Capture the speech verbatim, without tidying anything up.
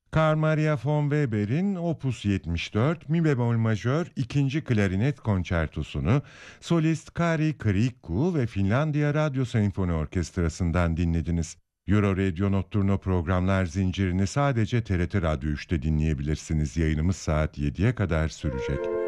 Carl Maria von Weber'in Opus yetmiş dört Mi bemol majör ikinci klarinet konçertosunu solist Kari Kırikku ve Finlandiya Radyo Senfoni Orkestrası'ndan dinlediniz. Euro Radio Nocturno programlar zincirini sadece T R T Radyo üçte dinleyebilirsiniz. Yayınımız saat yediye kadar sürecek.